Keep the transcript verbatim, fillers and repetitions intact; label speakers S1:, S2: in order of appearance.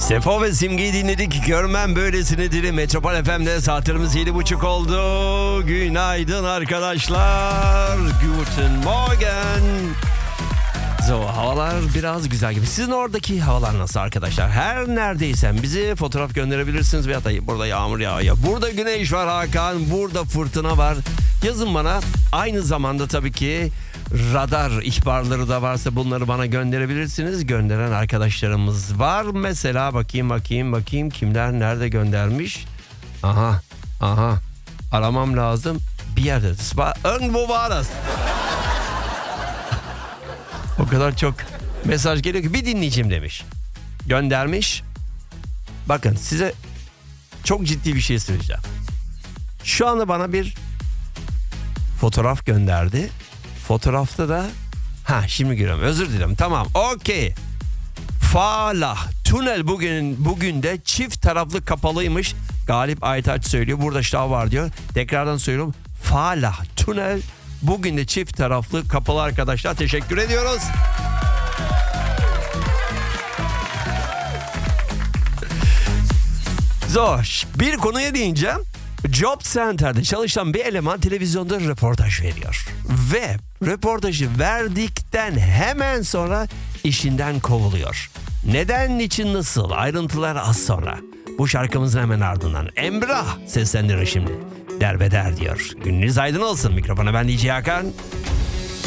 S1: Sefo ve Simge'yi dinledik. Görmem böylesinidir. Metropol F M'de saatlerimiz yedi buçuk oldu. Günaydın arkadaşlar. Guten Morgen. So, havalar biraz güzel gibi. Sizin oradaki havalar nasıl arkadaşlar? Her neredeysen bizi fotoğraf gönderebilirsiniz. Veyahut da burada yağmur yağıyor. Burada güneş var Hakan. Burada fırtına var. Yazın bana. Aynı zamanda tabii ki radar ihbarları da varsa bunları bana gönderebilirsiniz. Gönderen arkadaşlarımız var. Mesela bakayım bakayım bakayım kimler nerede göndermiş. Aha aha aramam lazım. Bir yerde. Irgendwo war das. O kadar çok mesaj geliyor ki bir dinleyicim demiş. Göndermiş. Bakın size çok ciddi bir şey söyleyeceğim. Şu anda bana bir fotoğraf gönderdi. Fotoğrafta da ha şimdi görüyorum. Özür dilerim. Tamam. Okey. Falah tünel bugün bugün de çift taraflı kapalıymış. Galip Aytaç söylüyor. Burada şah var diyor. Tekrardan söylüyorum. Falah tünel bugün de çift taraflı kapalı arkadaşlar. Teşekkür ediyoruz. Zor. Bir konuya değineceğim. Job Center'de çalışan bir eleman televizyonda röportaj veriyor. Ve röportajı verdikten hemen sonra işinden kovuluyor. Neden, niçin, nasıl? Ayrıntılar az sonra. Bu şarkımızın hemen ardından Emrah seslendirir şimdi. Derbeder diyor. Gününüz aydın olsun. Mikrofona ben D J Hakan.